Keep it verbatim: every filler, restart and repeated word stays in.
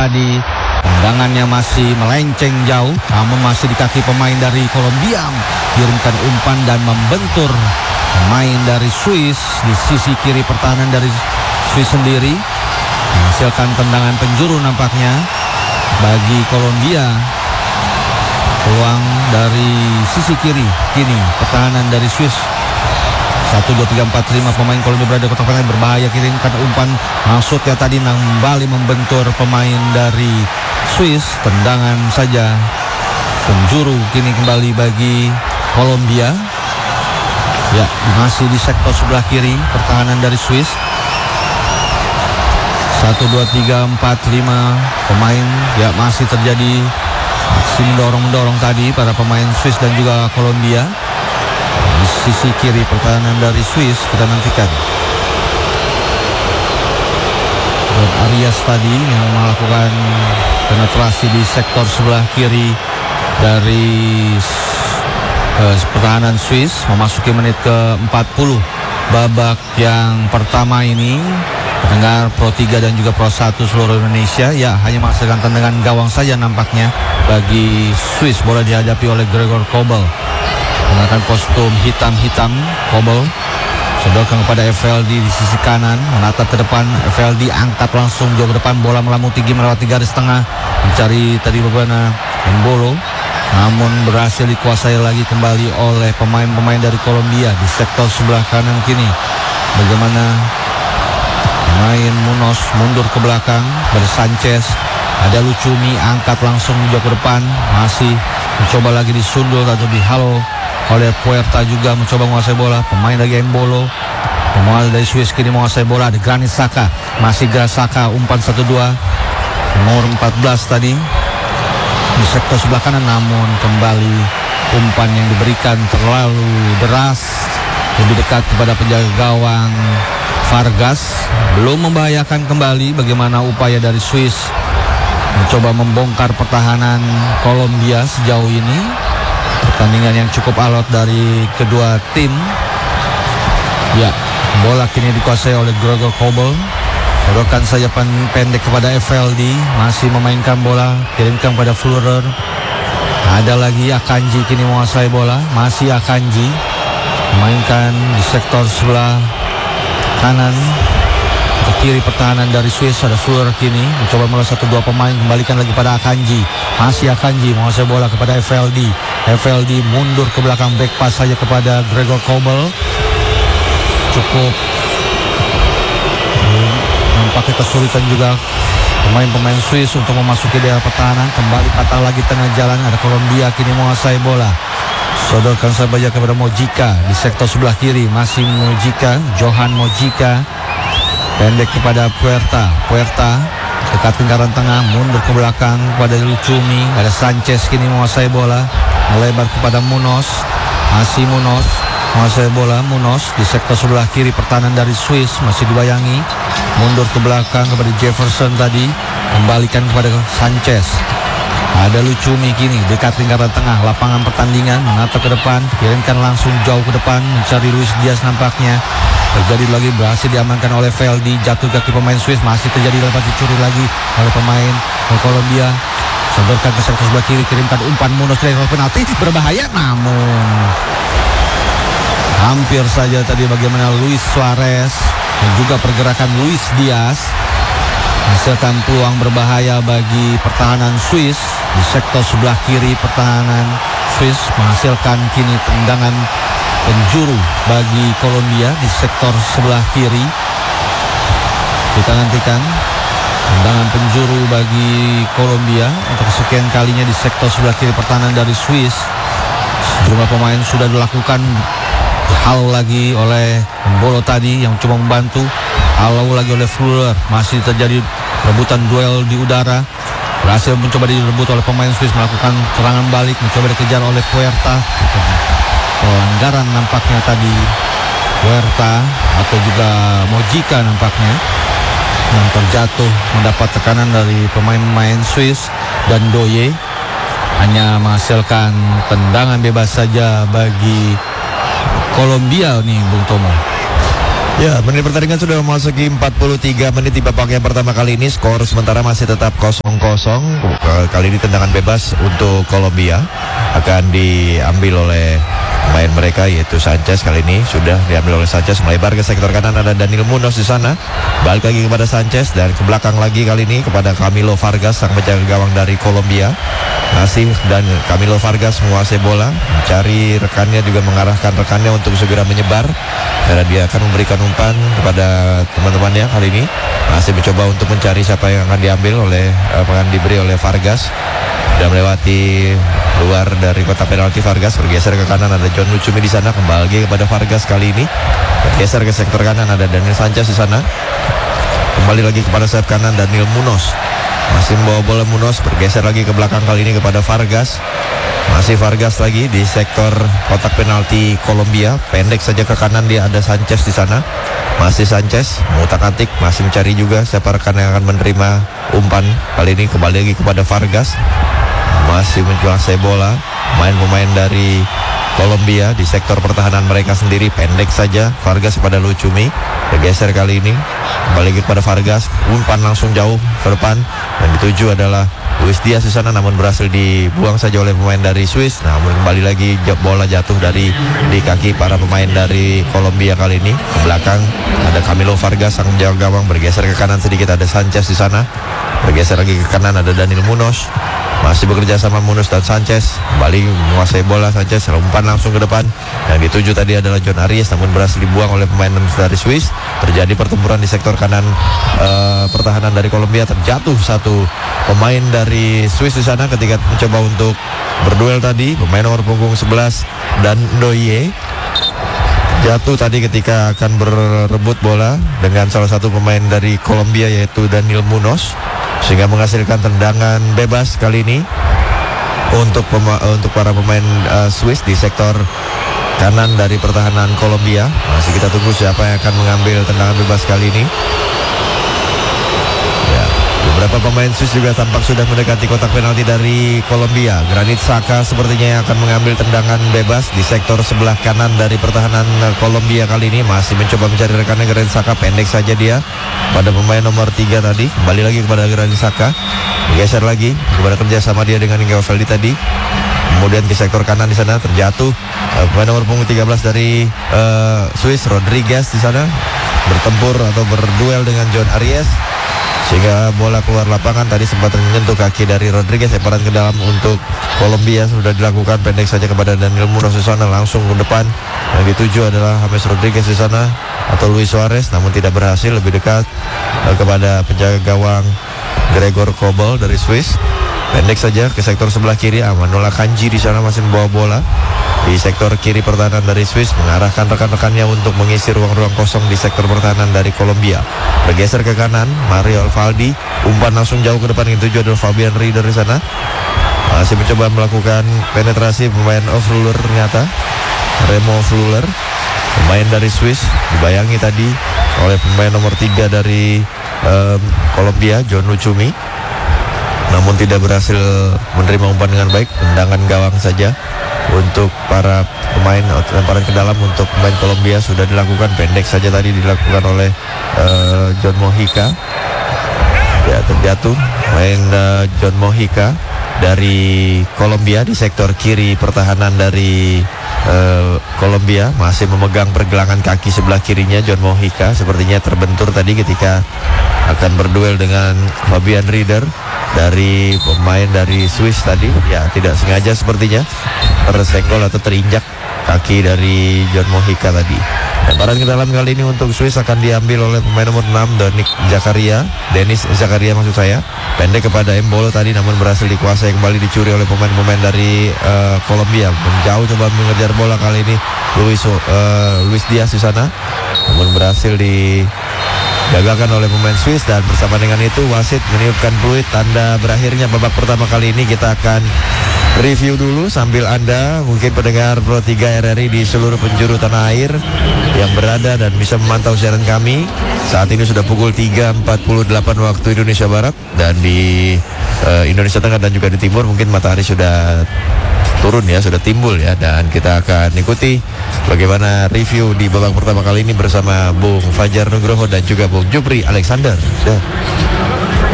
tadi. Tendangannya masih melenceng jauh, namun masih di kaki pemain dari Kolombia. Kirimkan umpan dan membentur pemain dari Swiss di sisi kiri pertahanan dari Swiss sendiri. Menghasilkan tendangan penjuru nampaknya bagi Kolombia. Peluang dari sisi kiri kini pertahanan dari Swiss. Satu, dua, tiga, empat, lima pemain Kolombia berada di kotak penalti, berbahaya, kirimkan umpan, maksudnya tadi kembali membentur pemain dari Swiss. Tendangan saja penjuru kini kembali bagi Kolombia. Ya, masih di sektor sebelah kiri pertahanan dari Swiss. Satu, dua, tiga, empat, lima pemain. Ya, masih terjadi aksi mendorong-mendorong tadi para pemain Swiss dan juga Kolombia. Di sisi kiri pertahanan dari Swiss kita nantikan dan Arias tadi yang melakukan penetrasi di sektor sebelah kiri dari uh, pertahanan Swiss. Memasuki menit ke empat puluh babak yang pertama ini. Pendengar Pro tiga dan juga Pro satu seluruh Indonesia, ya, hanya menghasilkan tendangan gawang saja nampaknya bagi Swiss. Bola dihadapi oleh Gregor Kobel, menggunakan kostum hitam-hitam. Kobel sodorkan kepada Evaldi di sisi kanan, menatap ke depan. Evaldi angkat langsung jauh ke depan, bola melambung tinggi melewati garis tengah, mencari tadi bagaimana Embolo, namun berhasil dikuasai lagi kembali oleh pemain-pemain dari Kolombia di sektor sebelah kanan kini. Bagaimana pemain Munoz mundur ke belakang pada Sanchez. Ada Lucumi, angkat langsung jauh ke depan, masih mencoba lagi disundul atau dihalo oleh Puerta, juga mencoba menguasai bola. Pemain lagi Embolo, pemain dari Swiss kini menguasai bola. Ada Granit Xhaka, masih Granit Xhaka, umpan satu dua, nomor empat belas tadi di sektor sebelah kanan, namun kembali umpan yang diberikan terlalu deras, lebih dekat kepada penjaga gawang Vargas. Belum membahayakan kembali. Bagaimana upaya dari Swiss mencoba membongkar pertahanan Kolombia sejauh ini. Pertandingan yang cukup alot dari kedua tim. Ya, bola kini dikuasai oleh Gregor Kobel. Sodorkan saja pendek kepada Evaldi, masih memainkan bola, kirimkan pada Führer. Ada lagi Akanji kini menguasai bola, masih Akanji memainkan di sektor sebelah kanan ke kiri pertahanan dari Swiss. Ada Führer kini mencoba melalui satu dua pemain, kembalikan lagi pada Akanji, masih Akanji menguasai bola kepada Evaldi. Evaldi mundur ke belakang, back pass saja kepada Gregor Kobel. Cukup nampaknya kesulitan juga pemain-pemain Swiss untuk memasuki daerah pertahanan. Kembali patah lagi tengah jalan, ada Kolombia kini menguasai bola. Sodorkan saja kepada Mojica di sektor sebelah kiri, masih Mojica, Johan Mojica, pendek kepada Puerta. Puerta dekat lingkaran tengah, mundur ke belakang kepada Lucumi. Ada Sanchez kini menguasai bola, melebar kepada Munoz, masih Munoz menguasai bola. Munoz di sektor sebelah kiri pertahanan dari Swiss, masih dibayangi, mundur ke belakang kepada Jefferson tadi, kembalikan kepada Sanchez. Ada Lucumi kini dekat lingkaran tengah lapangan pertandingan, menatap ke depan, kirimkan langsung jauh ke depan, mencari Luis Diaz nampaknya. Terjadi lagi, berhasil diamankan oleh Evaldi, jatuh kaki pemain Swiss, masih terjadi lepas dicuri lagi oleh pemain Kolombia. Sodorkan ke sektor sebelah kiri, kirimkan umpan Munoz dari penalti, berbahaya, namun hampir saja tadi bagaimana Luis Suarez dan juga pergerakan Luis Diaz menghasilkan peluang berbahaya bagi pertahanan Swiss. Di sektor sebelah kiri pertahanan Swiss menghasilkan kini tendangan penjuru bagi Kolombia di sektor sebelah kiri. Kita nantikan tendangan penjuru bagi Kolombia untuk kesekian kalinya di sektor sebelah kiri pertahanan dari Swiss. Sejumlah pemain sudah dilakukan hal lagi oleh Embolo tadi yang coba membantu. Halau lagi oleh Führer, masih terjadi rebutan duel di udara. Berhasil mencoba direbut oleh pemain Swiss, melakukan serangan balik, mencoba dikejar oleh Puerta. Pelanggaran nampaknya tadi Puerta atau juga Mojica nampaknya yang terjatuh mendapat tekanan dari pemain-pemain Swiss, dan Doye hanya menghasilkan tendangan bebas saja bagi Kolombia nih, Bung Tomo. Ya, menit pertandingan sudah memasuki empat puluh tiga menit di babak yang pertama kali ini. Skor sementara masih tetap kosong kosong kosong. Kali ini tendangan bebas untuk Kolombia akan diambil oleh pemain mereka yaitu Sanchez. Kali ini sudah diambil oleh Sanchez, melebar ke sektor kanan, ada Daniel Munoz di sana. Balik lagi kepada Sanchez dan ke belakang lagi kali ini kepada Camilo Vargas, sang penjaga gawang dari Kolombia. Masih dan Camilo Vargas menguasai bola, mencari rekannya, juga mengarahkan rekannya untuk segera menyebar karena dia akan memberikan umpan kepada teman-temannya. Kali ini masih mencoba untuk mencari siapa yang akan diambil oleh akan diberi oleh Vargas. Sudah melewati luar dari kotak penalti, Vargas bergeser ke kanan, ada John Lucumi di sana, kembali lagi kepada Vargas kali ini. Bergeser ke sektor kanan, ada Daniel Sanchez di sana. Kembali lagi kepada sayap kanan Daniel Munoz. Masih membawa bola Munoz, bergeser lagi ke belakang kali ini kepada Vargas. Masih Vargas lagi di sektor kotak penalti Kolombia. Pendek saja ke kanan, dia ada Sanchez di sana. Masih Sanchez mengutak-atik, masih mencari juga siapa rekan yang akan menerima umpan. Kali ini kembali lagi kepada Vargas. Masih menguasai bola main-pemain dari Kolombia di sektor pertahanan mereka sendiri. Pendek saja Vargas kepada Lucumi, bergeser kali ini kembali lagi kepada Vargas, umpan langsung jauh ke depan dan dituju adalah Luis Diaz di sana, namun berhasil dibuang saja oleh pemain dari Swiss. Namun kembali lagi bola jatuh dari di kaki para pemain dari Kolombia. Kali ini ke belakang ada Camilo Vargas, sang penjaga gawang, bergeser ke kanan sedikit, ada Sanchez di sana. Bergeser lagi ke kanan, ada Daniel Munoz. Masih bekerja sama Munoz dan Sanchez, kembali menguasai bola Sanchez, umpan langsung ke depan. Yang dituju tadi adalah John Arias, namun berhasil dibuang oleh pemain dari Swiss. Terjadi pertempuran di sektor kanan uh, pertahanan dari Kolombia. Terjatuh satu pemain dari Swiss di sana ketika mencoba untuk berduel tadi. Pemain nomor punggung sebelas dan Ndoye jatuh tadi ketika akan berebut bola dengan salah satu pemain dari Kolombia yaitu Daniel Munoz, sehingga menghasilkan tendangan bebas kali ini untuk pema- untuk para pemain uh, Swiss di sektor kanan dari pertahanan Kolombia. Masih kita tunggu siapa yang akan mengambil tendangan bebas kali ini. Ya, beberapa pemain Swiss juga tampak sudah mendekati kotak penalti dari Kolombia. Granit Xhaka sepertinya yang akan mengambil tendangan bebas di sektor sebelah kanan dari pertahanan Kolombia kali ini. Masih mencoba mencari rekannya Granit Xhaka, pendek saja dia pada pemain nomor tiga tadi. Kembali lagi kepada Granit Xhaka, bergeser lagi kepada kerjasama dia dengan Inge Oveldi tadi. Kemudian ke sektor kanan di sana terjatuh uh, pemain nomor punggung tiga belas dari uh, Swiss, Rodriguez di sana bertempur atau berduel dengan John Arias, sehingga bola keluar lapangan. Tadi sempat menyentuh kaki dari Rodriguez. Lemparan ke dalam untuk Kolombia sudah dilakukan, pendek saja kepada Daniel Munoz di sana, langsung ke depan. Yang dituju adalah James Rodriguez di sana atau Luis Suarez, namun tidak berhasil. Lebih dekat uh, kepada penjaga gawang Gregor Kobel dari Swiss. Pendek saja ke sektor sebelah kiri, Amanola Kanji di sana masih membawa bola di sektor kiri pertahanan dari Swiss, mengarahkan rekan-rekannya untuk mengisi ruang-ruang kosong di sektor pertahanan dari Kolombia. Bergeser ke kanan, Mario Alvaldi, umpan langsung jauh ke depan. Yang tujuh adalah Fabian Rieder di sana. Masih mencoba melakukan penetrasi pemain Ofluler, ternyata Remo Ofluler, pemain dari Swiss, dibayangi tadi oleh pemain nomor tiga dari um, Kolombia, John Lucumi, namun tidak berhasil menerima umpan dengan baik. Tendangan gawang saja untuk para pemain. Lemparan ke dalam untuk pemain Kolombia sudah dilakukan, pendek saja tadi dilakukan oleh uh, John Mojica. Ya, terjatuh main uh, John Mojica dari Kolombia di sektor kiri pertahanan dari uh, Kolombia. Masih memegang pergelangan kaki sebelah kirinya John Mojica, sepertinya terbentur tadi ketika akan berduel dengan Fabian Rieder dari pemain dari Swiss tadi. Ya, tidak sengaja sepertinya tersenggol atau terinjak kaki dari John Mojica tadi. Lemparan ke dalam kali ini untuk Swiss akan diambil oleh pemain nomor enam, Denis Zakaria. Denis Zakaria maksud saya. Pendek kepada Embolo tadi, namun berhasil dikuasai, kembali dicuri oleh pemain-pemain dari uh, Kolombia. Menjauh coba mengejar bola kali ini Luis uh, Luis Diaz di sana, namun berhasil di gagalkan oleh pemain Swiss. Dan bersama dengan itu wasit meniupkan peluit tanda berakhirnya babak pertama kali ini. Kita akan review dulu sambil Anda mungkin pendengar Pro tiga R R I di seluruh penjuru tanah air yang berada dan bisa memantau siaran kami. Saat ini sudah pukul tiga empat puluh delapan waktu Indonesia Barat, dan di uh, Indonesia Tengah dan juga di Timur mungkin matahari sudah turun ya, sudah timbul ya. Dan kita akan ikuti bagaimana review di babak pertama kali ini bersama Bung Fajar Nugroho dan juga Bung Jupri Alexander. Ya.